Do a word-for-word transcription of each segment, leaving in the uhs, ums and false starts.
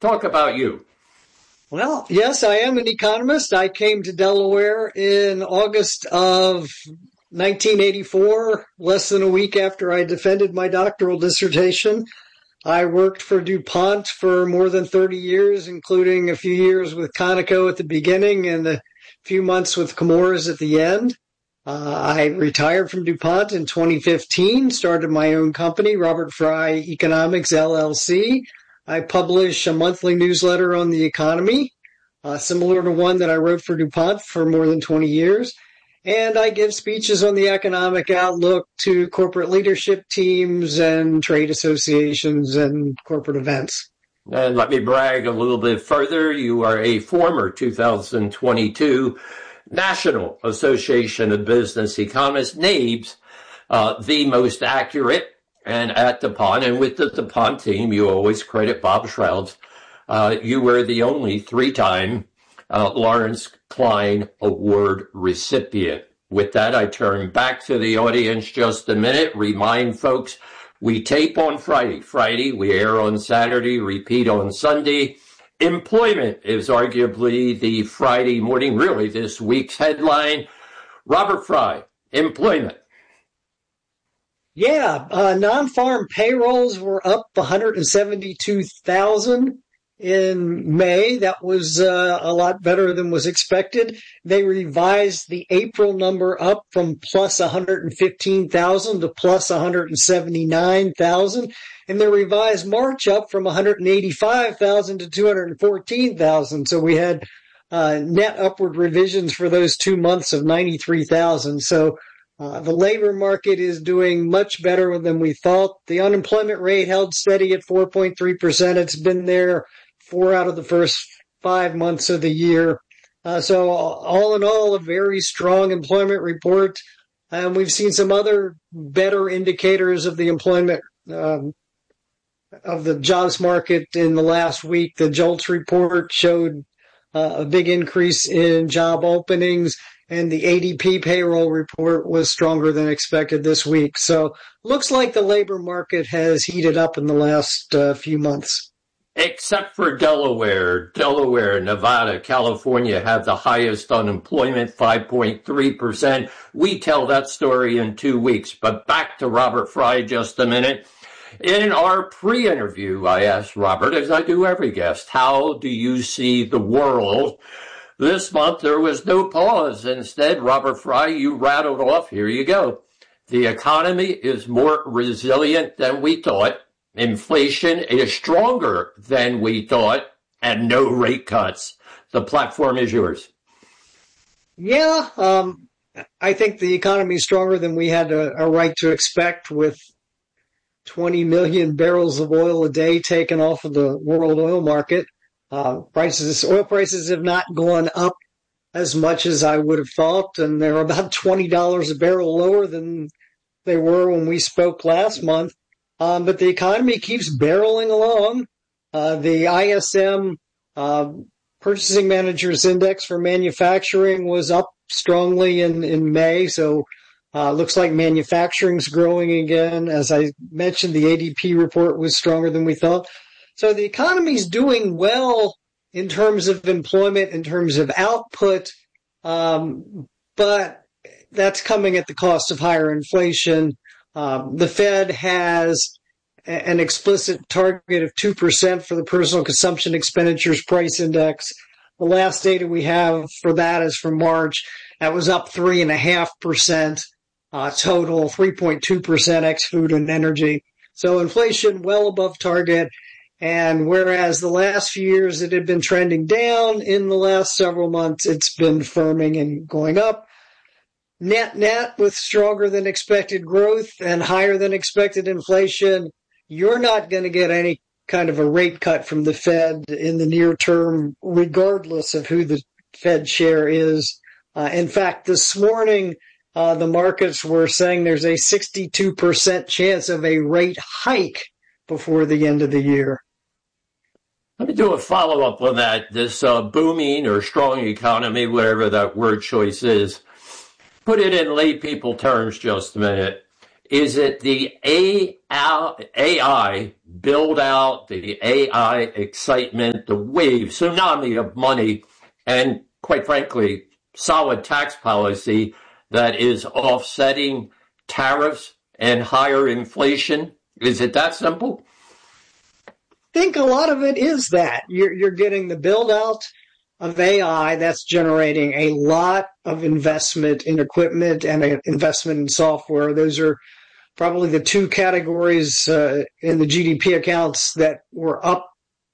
Talk about you. Well, yes, I am an economist. I came to Delaware in August of nineteen eighty-four, less than a week after I defended my doctoral dissertation. I worked for DuPont for more than thirty years, including a few years with Conoco at the beginning and a few months with Chemours at the end. Uh, I retired from DuPont in twenty fifteen, started my own company, Robert Fry Economics, L L C. I publish a monthly newsletter on the economy, uh, similar to one that I wrote for DuPont for more than twenty years. And I give speeches on the economic outlook to corporate leadership teams and trade associations and corporate events. And let me brag a little bit further. You are a former two thousand twenty-two National Association of Business Economists, NABES, uh, the most accurate. And at DuPont, and with the DuPont team, you always credit Bob Shrouds. Uh, you were the only three-time uh, Lawrence Klein Award recipient. With that, I turn back to the audience just a minute. Remind folks, we tape on Friday. Friday, we air on Saturday, repeat on Sunday. Employment is arguably the Friday morning, really this week's headline. Robert Fry, employment. Yeah, uh, non-farm payrolls were up one hundred seventy-two thousand in May. That was uh, a lot better than was expected. They revised the April number up from plus one hundred fifteen thousand to plus one hundred seventy-nine thousand. And they revised March up from one hundred eighty-five thousand to two hundred fourteen thousand. So we had uh, net upward revisions for those two months of ninety-three thousand. So Uh, the labor market is doing much better than we thought. The unemployment rate held steady at four point three percent. It's been there four out of the first five months of the year. Uh, so all in all, a very strong employment report. And we've seen some other better indicators of the employment, um, of the jobs market in the last week. The JOLTS report showed uh, a big increase in job openings. And the A D P payroll report was stronger than expected this week. So looks like the labor market has heated up in the last uh, few months. Except for Delaware. Delaware, Nevada, California have the highest unemployment, five point three percent. We tell that story in two weeks. But back to Robert Fry just a minute. In our pre-interview, I asked Robert, as I do every guest, how do you see the world? This month, there was no pause. Instead, Robert Fry, you rattled off. Here you go. The economy is more resilient than we thought. Inflation is stronger than we thought. And no rate cuts. The platform is yours. Yeah, um, I think the economy is stronger than we had a, a right to expect, with twenty million barrels of oil a day taken off of the world oil market. Uh, prices, oil prices have not gone up as much as I would have thought, and they're about twenty dollars a barrel lower than they were when we spoke last month. Um, but the economy keeps barreling along. Uh, the I S M uh, Purchasing Managers Index for manufacturing was up strongly in, in May, so uh, looks like manufacturing's growing again. As I mentioned, the A D P report was stronger than we thought. So the economy's doing well in terms of employment, in terms of output, um, but that's coming at the cost of higher inflation. Um, the Fed has a- an explicit target of two percent for the Personal Consumption Expenditures Price Index. The last data we have for that is from March. That was up three point five percent uh, total, three point two percent ex food and energy. So inflation well above target. And whereas the last few years it had been trending down, in the last several months it's been firming and going up. Net net, with stronger than expected growth and higher than expected inflation, you're not going to get any kind of a rate cut from the Fed in the near term, regardless of who the Fed chair is. Uh, in fact, this morning, uh, the markets were saying there's a sixty-two percent chance of a rate hike before the end of the year. Let me do a follow-up on that. This uh, booming or strong economy, whatever that word choice is, put it in lay people terms just a minute. Is it the A I build out, the A I excitement, the wave, tsunami of money, and quite frankly, solid tax policy that is offsetting tariffs and higher inflation? Is it that simple? I think a lot of it is that. You're, you're getting the build out of A I that's generating a lot of investment in equipment and a investment in software. Those are probably the two categories uh, in the G D P accounts that were up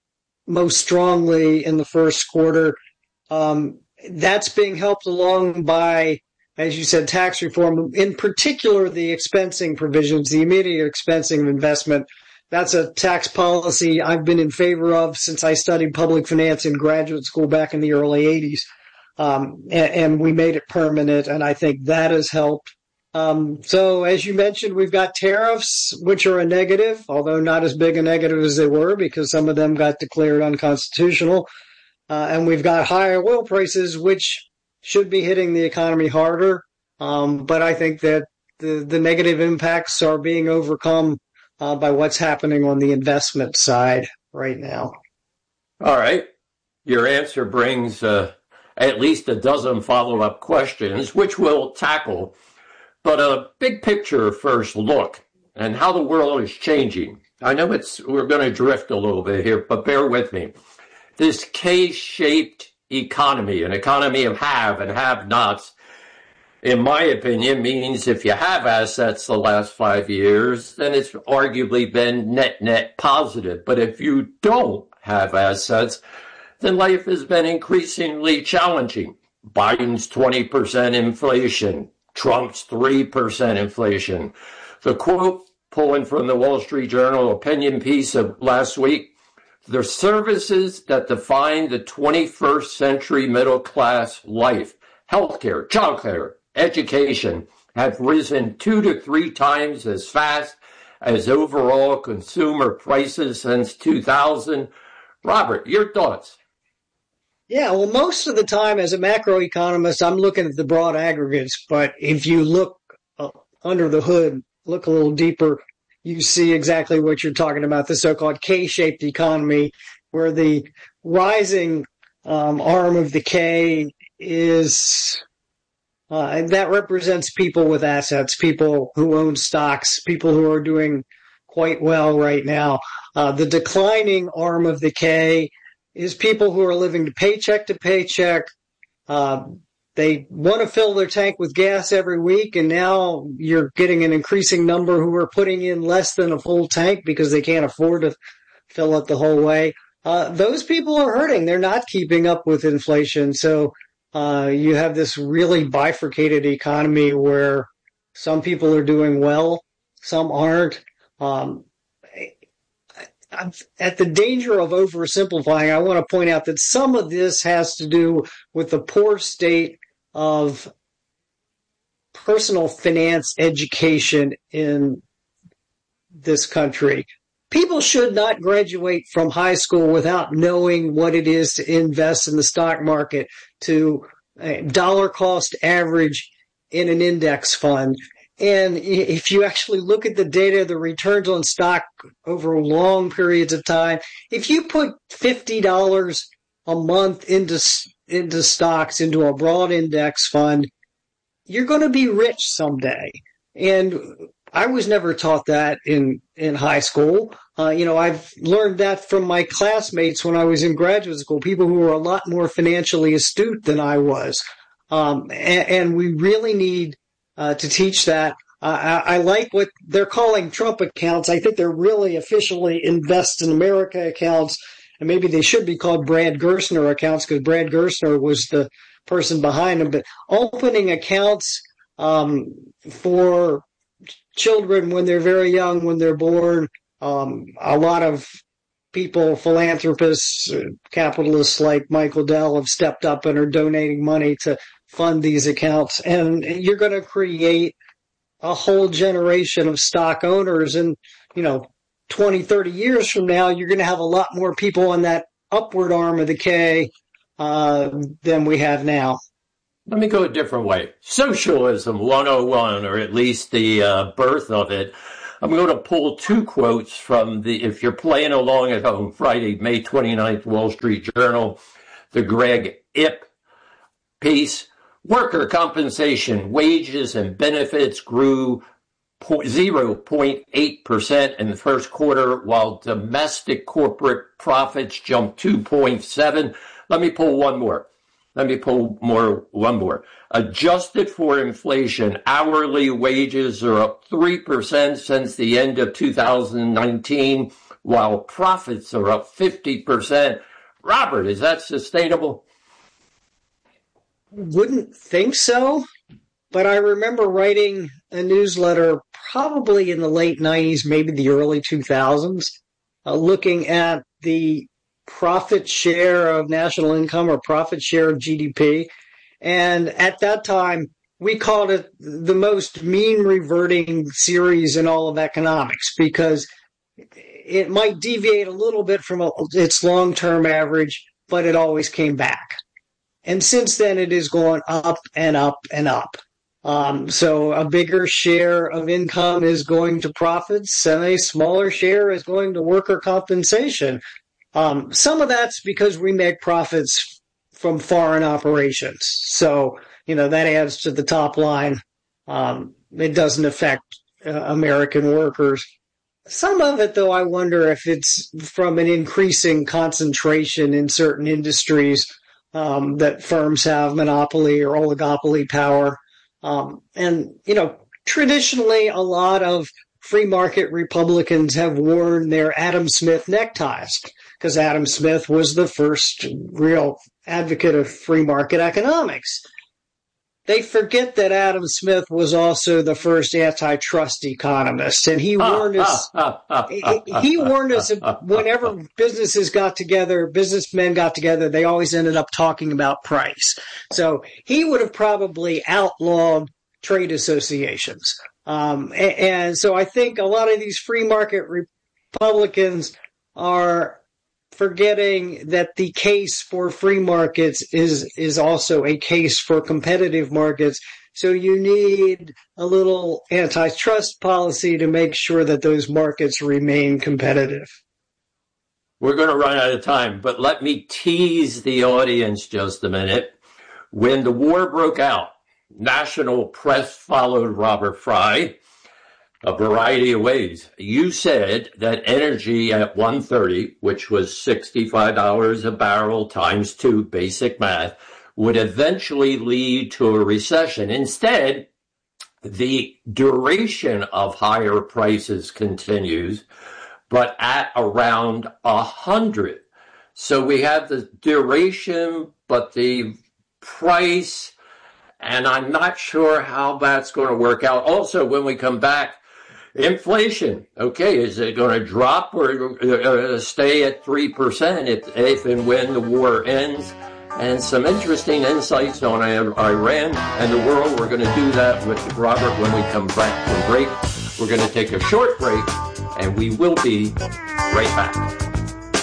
most strongly in the first quarter. Um, that's being helped along by, as you said, tax reform, in particular the expensing provisions, the immediate expensing of investment. That's a tax policy I've been in favor of since I studied public finance in graduate school back in the early eighties. Um, and, and we made it permanent, and I think that has helped. Um, so as you mentioned, we've got tariffs, which are a negative, although not as big a negative as they were because some of them got declared unconstitutional. Uh, and we've got higher oil prices, which should be hitting the economy harder. Um, but I think that the, the negative impacts are being overcome uh, by what's happening on the investment side right now. All right. Your answer brings uh, at least a dozen follow-up questions, which we'll tackle. But a big picture first look and how the world is changing. I know it's we're going to drift a little bit here, but bear with me. This K-shaped economy, an economy of have and have-nots, in my opinion, means if you have assets the last five years, then it's arguably been net-net positive. But if you don't have assets, then life has been increasingly challenging. Biden's twenty percent inflation, Trump's three percent inflation. The quote, pulling from the Wall Street Journal opinion piece of last week, the services that define the twenty-first century middle-class life, healthcare, childcare, education, have risen two to three times as fast as overall consumer prices since two thousand. Robert, your thoughts? Yeah, well, most of the time as a macroeconomist, I'm looking at the broad aggregates. But if you look uh, under the hood, look a little deeper, you see exactly what you're talking about, the so-called K-shaped economy, where the rising um, arm of the K is, uh, and that represents people with assets, people who own stocks, people who are doing quite well right now. Uh, the declining arm of the K is people who are living paycheck to paycheck. Uh, they want to fill their tank with gas every week, and now you're getting an increasing number who are putting in less than a full tank because they can't afford to fill it the whole way. Uh, those people are hurting. They're not keeping up with inflation. So uh, you have this really bifurcated economy where some people are doing well, some aren't. Um, I'm at the danger of oversimplifying, I want to point out that some of this has to do with the poor state of personal finance education in this country. People should not graduate from high school without knowing what it is to invest in the stock market, to dollar cost average in an index fund. And if you actually look at the data, the returns on stock over long periods of time, if you put fifty dollars a month into, into stocks, into a broad index fund, you're going to be rich someday. And I was never taught that in, in high school. Uh, you know, I've learned that from my classmates when I was in graduate school, people who were a lot more financially astute than I was. Um, and, and we really need Uh, to teach that. Uh, I, I like what they're calling Trump accounts. I think they're really officially Invest in America accounts, and maybe they should be called Brad Gerstner accounts because Brad Gerstner was the person behind them. But opening accounts um, for children when they're very young, when they're born, um, a lot of people, philanthropists, uh, capitalists like Michael Dell have stepped up and are donating money to fund these accounts, and you're going to create a whole generation of stock owners. And, you know, twenty, thirty years from now, you're going to have a lot more people on that upward arm of the K uh, than we have now. let me go a different way. Socialism one oh one, or at least the uh, birth of it. I'm going to pull two quotes from the, if you're playing along at home, Friday, May twenty-ninth, Wall Street Journal, the Greg Ip piece. Worker compensation, wages and benefits grew zero point eight percent in the first quarter, while domestic corporate profits jumped two point seven. Let me pull one more. Let me pull more, one more. Adjusted for inflation, hourly wages are up three percent since the end of two thousand nineteen, while profits are up fifty percent. Robert, is that sustainable? Wouldn't think so, but I remember writing a newsletter probably in the late nineties, maybe the early two thousands, uh, looking at the profit share of national income or profit share of G D P. And at that time, we called it the most mean reverting series in all of economics because it might deviate a little bit from its long-term average, but it always came back. And since then, it has gone up and up and up. Um, so a bigger share of income is going to profits and a smaller share is going to worker compensation. Um, some of that's because we make profits from foreign operations. So, you know, that adds to the top line. Um, it doesn't affect uh, American workers. Some of it, though, I wonder if it's from an increasing concentration in certain industries um, that firms have monopoly or oligopoly power. Um, and, you know, traditionally, a lot of free market Republicans have worn their Adam Smith neckties because Adam Smith was the first real advocate of free market economics. They forget that Adam Smith was also the first antitrust economist, and he warned us. he warned us whenever businesses got together, businessmen got together, they always ended up talking about price. So he would have probably outlawed trade associations. Um, and, and so I think a lot of these free market Republicans are forgetting that the case for free markets is is also a case for competitive markets. So you need a little antitrust policy to make sure that those markets remain competitive. We're going to run out of time, but let me tease the audience just a minute. When the war broke out, national press followed Robert Fry a variety of ways. You said that energy at one thirty, which was sixty-five dollars a barrel times two, basic math, would eventually lead to a recession. Instead, the duration of higher prices continues, but at around one hundred. So we have the duration, but the price, and I'm not sure how that's going to work out. Also, when we come back, inflation, okay, is it going to drop or uh, stay at three percent if, if and when the war ends? And some interesting insights on Iran and the world. We're going to do that with Robert when we come back from break. We're going to take a short break, and we will be right back.